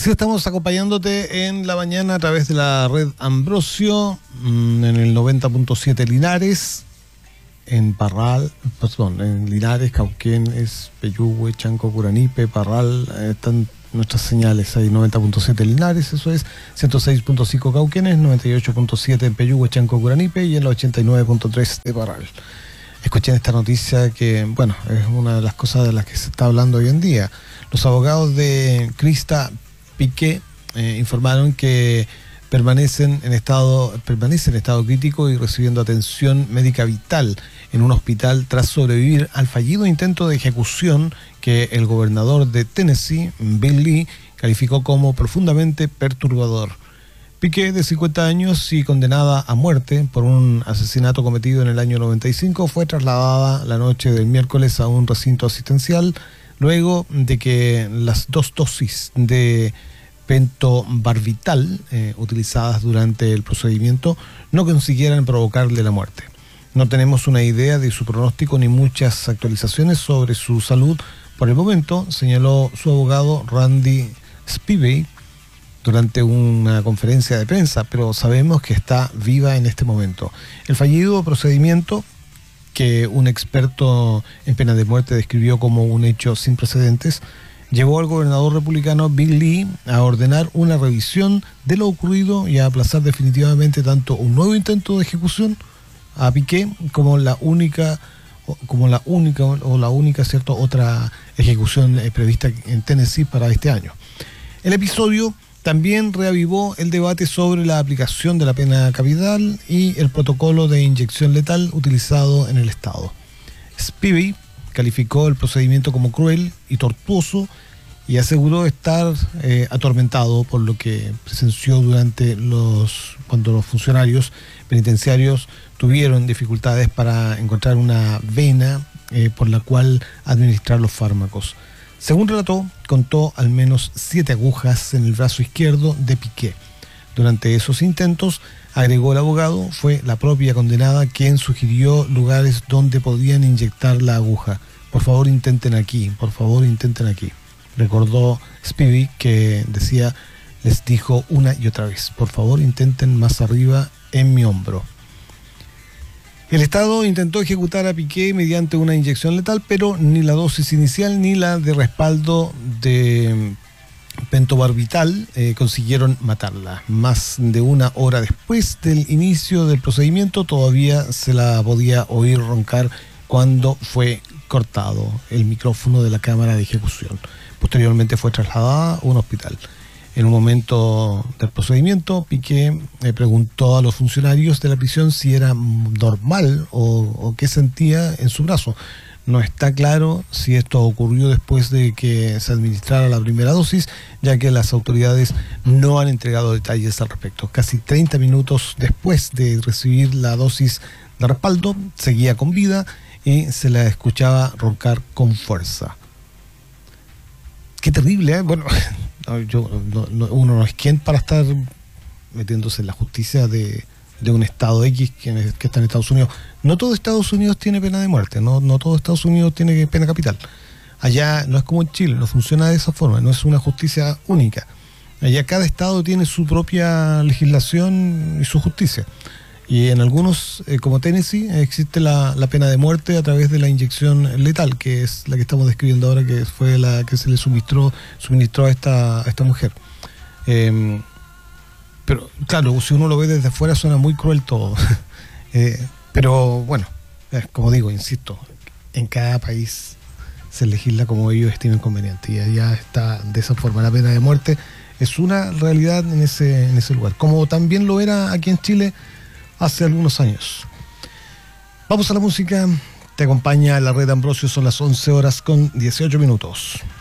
Así estamos acompañándote en la mañana a través de la red Ambrosio, en el 90.7 Linares, en Linares, Cauquenes, Peyúgue, Chanco, Curanipe, Parral, están nuestras señales ahí, 90.7 Linares, eso es, 106.5 Cauquenes, 98.7 en Peyúgue, Chanco, Curanipe y en la 89.3 de Parral. Escuchen esta noticia que, bueno, es una de las cosas de las que se está hablando hoy en día. Los abogados de Krista Piqué informaron que permanece en estado crítico y recibiendo atención médica vital en un hospital tras sobrevivir al fallido intento de ejecución que el gobernador de Tennessee, Bill Lee, calificó como profundamente perturbador. Piqué, de 50 años y condenada a muerte por un asesinato cometido en el año 95, fue trasladada la noche del miércoles a un recinto asistencial luego de que las 2 dosis de pentobarbital utilizadas durante el procedimiento no consiguieran provocarle la muerte. No tenemos una idea de su pronóstico ni muchas actualizaciones sobre su salud por el momento, señaló su abogado Randy Spivey durante una conferencia de prensa, pero sabemos que está viva en este momento. El fallido procedimiento, que un experto en pena de muerte describió como un hecho sin precedentes, llevó al gobernador republicano Bill Lee a ordenar una revisión de lo ocurrido y a aplazar definitivamente tanto un nuevo intento de ejecución a Piqué como la única otra ejecución prevista en Tennessee para este año. El episodio también reavivó el debate sobre la aplicación de la pena capital y el protocolo de inyección letal utilizado en el estado. Spivey calificó el procedimiento como cruel y tortuoso y aseguró estar atormentado por lo que presenció cuando los funcionarios penitenciarios tuvieron dificultades para encontrar una vena por la cual administrar los fármacos. Según relató, contó al menos 7 agujas en el brazo izquierdo de Piqué. Durante esos intentos, agregó el abogado, fue la propia condenada quien sugirió lugares donde podían inyectar la aguja. Por favor, intenten aquí. Recordó Spivey que les dijo una y otra vez, por favor, intenten más arriba en mi hombro. El Estado intentó ejecutar a Piqué mediante una inyección letal, pero ni la dosis inicial ni la de respaldo de pentobarbital consiguieron matarla. Más de una hora después del inicio del procedimiento, todavía se la podía oír roncar cuando fue cortado el micrófono de la cámara de ejecución. Posteriormente fue trasladada a un hospital. En un momento del procedimiento, Piqué preguntó a los funcionarios de la prisión si era normal o qué sentía en su brazo. No está claro si esto ocurrió después de que se administrara la primera dosis, ya que las autoridades no han entregado detalles al respecto. Casi 30 minutos después de recibir la dosis de respaldo, seguía con vida y se la escuchaba roncar con fuerza. Qué terrible, ¿eh? Bueno, uno no es quien para estar metiéndose en la justicia de un estado X que está en Estados Unidos. No todo Estados Unidos tiene pena de muerte, no todo Estados Unidos tiene pena capital. Allá no es como en Chile, no funciona de esa forma, no es una justicia única. Allá cada estado tiene su propia legislación y su justicia. Y en algunos, como Tennessee, existe la pena de muerte a través de la inyección letal, que es la que estamos describiendo ahora, que fue la que se le suministró a esta mujer. Pero claro, si uno lo ve desde afuera suena muy cruel todo. Pero bueno, como digo, insisto, en cada país se legisla como ellos estimen conveniente. Y allá está de esa forma. La pena de muerte es una realidad en ese lugar. Como también lo era aquí en Chile hace algunos años. Vamos a la música. Te acompaña la red Ambrosio, son las 11 horas con 18 minutos.